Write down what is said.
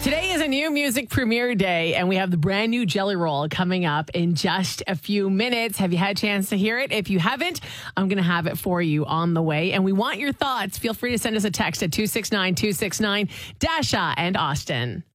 Today is a new music premiere day, and we have the brand new Jelly Roll coming up in just a few minutes. Have you had a chance to hear it? If you haven't, I'm going to have it for you on the way. And we want your thoughts. Feel free to send us a text at 269-269, Dasha and Austin.